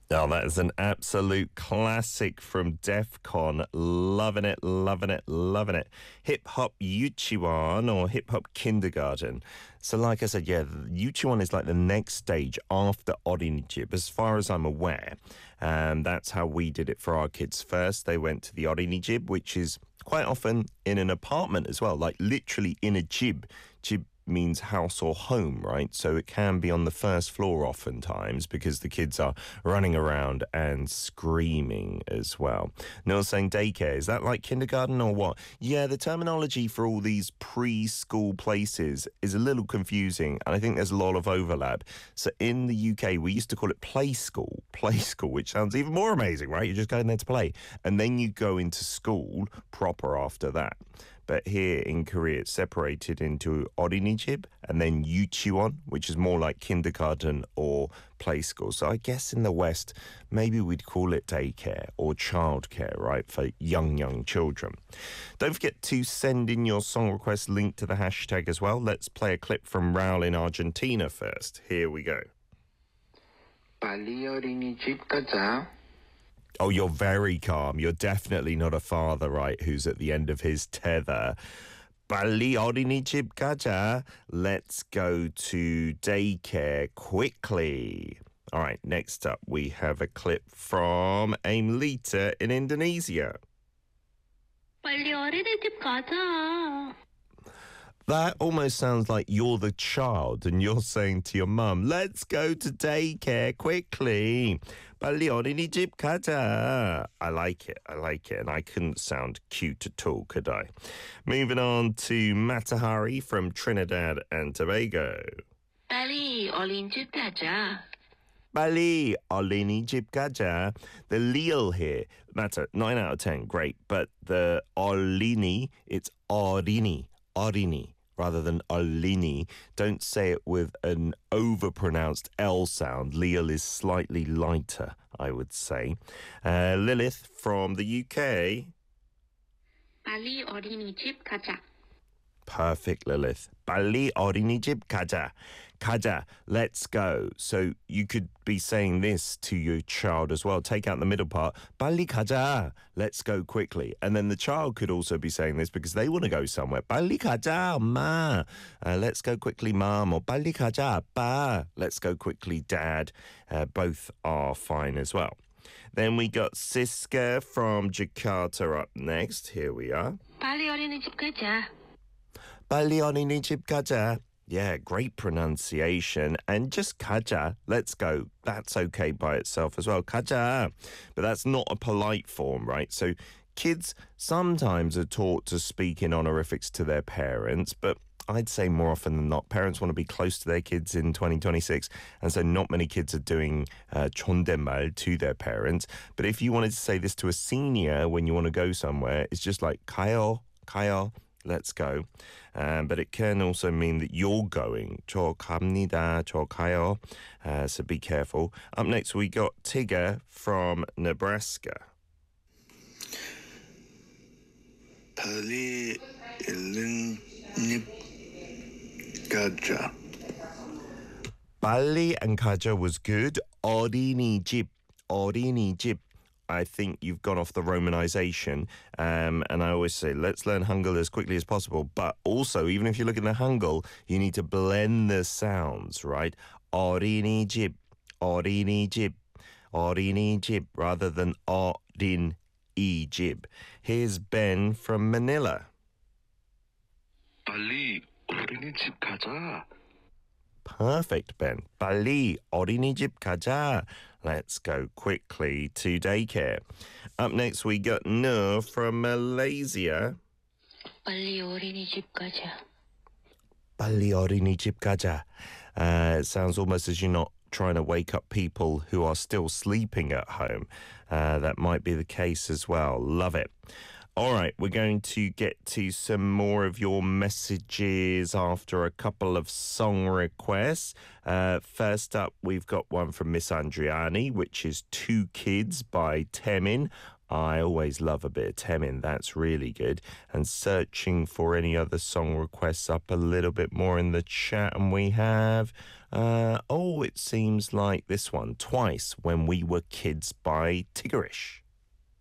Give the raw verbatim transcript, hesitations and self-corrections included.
Oh, that is an absolute classic from Defcon. Loving it, loving it, loving it. Hip Hop Yuchiwan or Hip Hop Kindergarten. So like I said, yeah, Yuchiwan is like the next stage after Orinijib, as far as I'm aware. Um, that's how we did it for our kids. First, they went to the Orinijib, which is quite often in an apartment as well, like literally in a jib. Jib means house or home, right? So it can be on the first floor oftentimes because the kids are running around and screaming as well. Neil's saying daycare. Is that like kindergarten or what? Yeah, the terminology for all these preschool places is a little confusing, and I think there's a lot of overlap. So in the U K, we used to call it play school, play school, which sounds even more amazing, right? You're just going there to play. And then you go into school proper after that. But here in Korea, it's separated into Orinijib and then Yuchiwon, which is more like kindergarten or play school. So I guess in the West, maybe we'd call it daycare or childcare, right, for young, young children. Don't forget to send in your song request link to the hashtag as well. Let's play a clip from Raul in Argentina first. Here we go. 빨리 어린이집 가자. Oh, you're very calm. You're definitely not a father, right, who's at the end of his tether. 빨리 어린이집 가자. Let's go to daycare quickly. All right, next up, we have a clip from Aimlita in Indonesia. 빨리 어린이집 가자. That almost sounds like you're the child and you're saying to your mum, let's go to daycare quickly. 빨리 어린이집 가자. I like it, I like it. And I couldn't sound cute at all, could I? Moving on to Matahari from Trinidad and Tobago. 빨리 어린이집 가자. 빨리 어린이집 가자. The Lil here, Mata, nine out of ten, great. But the 어린이, it's 어린이, 어린이. Rather than Olini. Don't say it with an overpronounced L sound. Leal is slightly lighter, I would say. Uh, Lilith from the U K. 빨리 어린이집 가자. Perfect, Lilith. 빨리 어린이집 가자. 가자, let's go. So you could be saying this to your child as well. Take out the middle part. 빨리 가자. Let's go quickly. And then the child could also be saying this because they want to go somewhere. 빨리 가자, 엄마. Uh, let's go quickly, mom. Or 빨리 가자, 아빠. Let's go quickly, dad. Uh, both are fine as well. Then we got Siska from Jakarta up next. Here we are. 빨리 어린이집 가자. 빨리 어린이집 가자. Yeah, great pronunciation. And just 가자, let's go. That's okay by itself as well. 가자. But that's not a polite form, right? So kids sometimes are taught to speak in honorifics to their parents, but I'd say more often than not, parents want to be close to their kids in twenty twenty-six, and so not many kids are doing uh, 존댓말 to their parents. But if you wanted to say this to a senior when you want to go somewhere, it's just like 가요, 가요. Let's go. Um, but it can also mean that you're going. 저 갑니다, 저 가요. Uh, so be careful. Up next, we got Tigger from Nebraska. 빨리 어린이집 가자. 빨리 and 가자 was good. 어린이집, 어린이집. I think you've gone off the romanization. Um, and I always say, let's learn Hangul as quickly as possible. But also, even if you're looking at Hangul, you need to blend the sounds, right? 어린이집, 어린이집, 어린이집, rather than 어린이집. Here's Ben from Manila. 빨리 어린이집 가자. Perfect, Ben. 빨리 어린이집 가자. Let's go quickly to daycare. Up next, we got Nur from Malaysia. 빨리 어린이집 가자. 빨리 어린이집 가자. Uh, it sounds almost as you're not trying to wake up people who are still sleeping at home. Uh, that might be the case as well. Love it. All right, we're going to get to some more of your messages after a couple of song requests. Uh, first up, we've got one from Miss Andriani, which is Two Kids by Temin. I always love a bit of Temin. That's really good. And searching for any other song requests up a little bit more in the chat. And we have, uh, oh, it seems like this one, Twice When We Were Kids by Tiggerish.